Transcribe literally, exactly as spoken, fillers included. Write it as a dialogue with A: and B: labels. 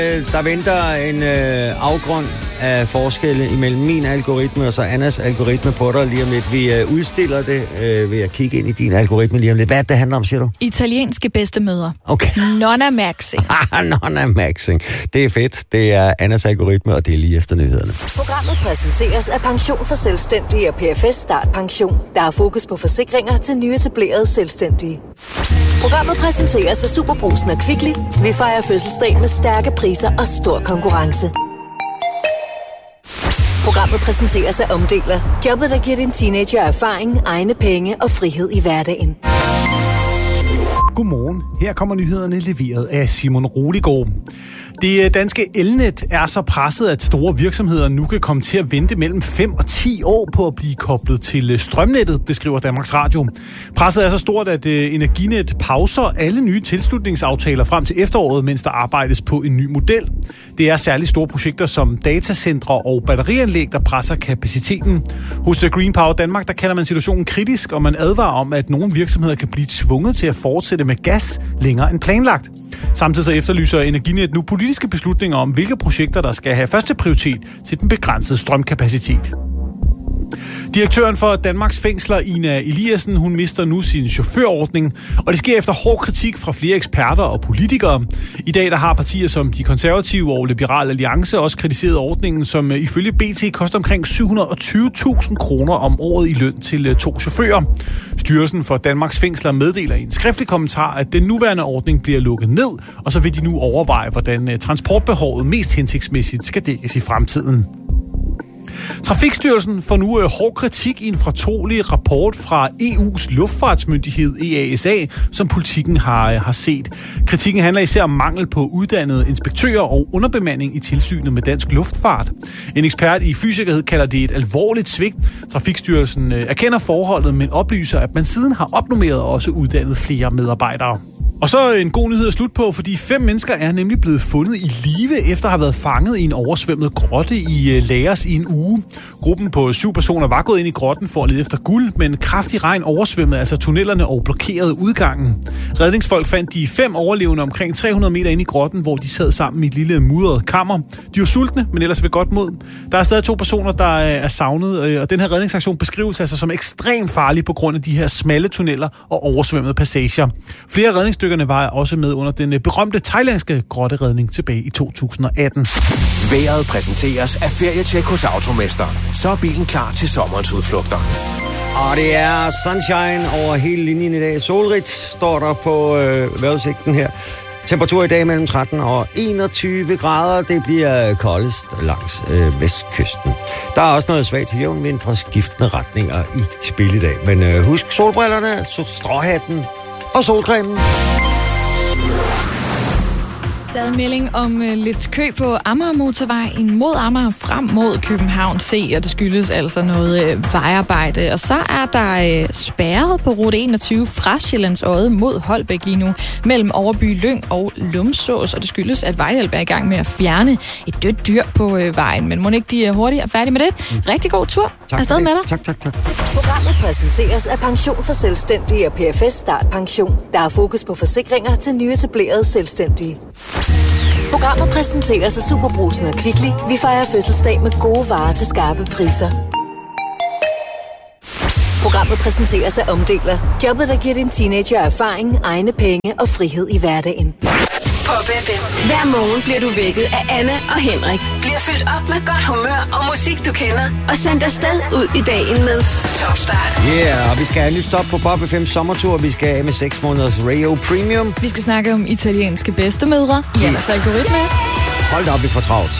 A: Der venter en øh, afgrund af forskelle imellem min algoritme og så Annas algoritme på dig lige om lidt. Vi øh, udstiller det øh, ved at kigge ind i din algoritme lige om lidt. Hvad er det, det handler om, siger du?
B: Italienske bedstemødre.
A: Okay.
B: Nonna Maxing.
A: Nonna Maxing. Det er fedt. Det er Annas algoritme, og det er lige efter nyhederne.
C: Programmet præsenteres af Pension for Selvstændige og P F S Start Pension, der har fokus på forsikringer til nyetablerede selvstændige. Programmet præsenteres af Superbrugsen og Kvickly. Vi fejrer fødselsdag med stærke priser og stor konkurrence. Programmet præsenteres af Omdeler. Jobbet, der giver din teenager erfaring, egne penge og frihed i hverdagen.
D: Godmorgen. Her kommer nyhederne leveret af Simon Roligård. Det danske elnet er så presset, at store virksomheder nu kan komme til at vente mellem fem og ti år på at blive koblet til strømnettet, det skriver Danmarks Radio. Presset er så stort, at Energinet pauser alle nye tilslutningsaftaler frem til efteråret, mens der arbejdes på en ny model. Det er særligt store projekter som datacentre og batterianlæg, der presser kapaciteten. Hos Green Power Danmark, der kalder man situationen kritisk, og man advarer om, at nogle virksomheder kan blive tvunget til at fortsætte med gas længere end planlagt. Samtidig så efterlyser Energinet nu politiske beslutninger om, hvilke projekter, der skal have første prioritet til den begrænsede strømkapacitet. Direktøren for Danmarks Fængsler, Ina Eliassen, hun mister nu sin chaufførordning, og det sker efter hård kritik fra flere eksperter og politikere. I dag der har partier som De Konservative og Liberal Alliance også kritiseret ordningen, som ifølge B T koster omkring syv hundrede og tyve tusind kroner om året i løn til to chauffører. Styrelsen for Danmarks Fængsler meddeler i en skriftlig kommentar, at den nuværende ordning bliver lukket ned, og så vil de nu overveje, hvordan transportbehovet mest hensigtsmæssigt skal dækkes i fremtiden. Trafikstyrelsen får nu hård kritik i en fortrolig rapport fra E U's luftfartsmyndighed E A S A, som Politiken har, har set. Kritikken handler især om mangel på uddannede inspektører og underbemanding i tilsynet med dansk luftfart. En ekspert i flysikkerhed kalder det et alvorligt svigt. Trafikstyrelsen erkender forholdet, men oplyser, at man siden har opnummeret og også uddannet flere medarbejdere. Og så en god nyhed at slutte på, fordi fem mennesker er nemlig blevet fundet i live, efter at have været fanget i en oversvømmet grotte i Laos i en uge. Gruppen på syv personer var gået ind i grotten for at lede efter guld, men kraftig regn oversvømmede altså tunnelerne og blokerede udgangen. Redningsfolk fandt de fem overlevende omkring tre hundrede meter ind i grotten, hvor de sad sammen i et lille mudret kammer. De var sultne, men ellers ved godt mod. Der er stadig to personer, der er savnet, og den her redningsaktion beskrives altså som ekstremt farlig på grund af de her smalle tunneller og oversvømmede passager. Flere redningsstykker var også med under den berømte thailandske grotteredning tilbage i to tusind og atten.
E: Vejret præsenteres af Ferietjek hos Automester. Så er bilen klar til sommerens udflugter.
A: Og det er sunshine over hele linjen i dag. Solrigt står der på øh, vejrudsigten her. Temperatur i dag mellem tretten og enogtyve grader. Det bliver koldest langs øh, vestkysten. Der er også noget svagt til jævn vind fra skiftende retninger i spil i dag. Men øh, husk solbrillerne, stråhatten og solcremen.
B: Stadig melding om uh, lidt kø på Amager Motorvejen mod Amager frem mod København C, og det skyldes altså noget uh, vejarbejde. Og så er der uh, spærret på rute enogtyve fra Sjællands Odde mod Holbæk lige nu, mellem Overby Lyng og Lumsås, og det skyldes, at Vejhjælp er i gang med at fjerne et dødt dyr på uh, vejen. Men må ikke de er hurtigt er færdige med det? Rigtig god tur. Afsted med dig.
A: Tak, tak, tak.
C: Programmet præsenteres af Pension for Selvstændige og P F S Start Pension, der har fokus på forsikringer til nyetablerede selvstændige. Programmet præsenteres af Superbrugsen og Kvickly. Vi fejrer fødselsdag med gode varer til skarpe priser. Programmet præsenteres af Omdeler. Jobbet, der giver din teenager erfaring, egne penge og frihed i hverdagen.
F: Pop F M. Hver morgen bliver du vækket af Anne og Henrik. Bliver fyldt op med godt humør og musik, du kender. Og sendt afsted ud i dagen med Top Start.
A: Yeah, og vi skal have et nyt stop på Pop F M's sommertur. Vi skal af med seks måneders Radio Premium.
B: Vi skal snakke om italienske bedstemødre. Jannes algoritme.
A: Hold da op, vi får travlt.